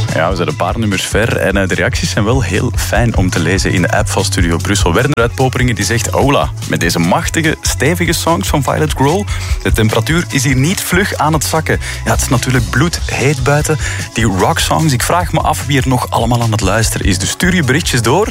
Ja, we zijn een paar nummers ver en de reacties zijn wel heel fijn om te lezen in de app van Studio Brussel. Werner uit Poperingen die zegt, hola, met deze machtige, stevige songs van Violet Grohl, de temperatuur is hier niet vlug aan het zakken. Ja, het is natuurlijk bloedheet buiten, die rocksongs. Ik vraag me af wie er nog allemaal aan het luisteren is. Dus stuur je berichtjes door